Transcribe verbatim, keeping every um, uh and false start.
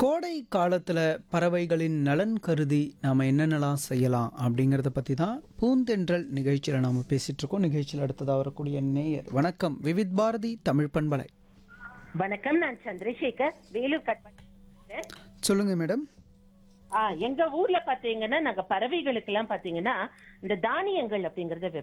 கோடை காலத்துல பறவைகளின் நலன் கருதி நாம என்னென்னலாம் செய்யலாம் அப்படிங்கறத பத்தி தான் பூந்தென்றல் நிகழ்ச்சியில நாம பேசிட்டு இருக்கோம். நிகழ்ச்சியில் அடுத்ததா வரக்கூடிய நேயர், வணக்கம். விவித் பாரதி தமிழ் பண்பலை. வணக்கம், நான் சந்திரசேகர், வேலூர் கட்பாடி. சொல்லுங்க மேடம். ஆ எங்க ஊர்ல பாத்தீங்கன்னா நாங்க பறவைகளுக்கு எல்லாம் பாத்தீங்கன்னா இந்த தானியங்கள் அப்படிங்கறத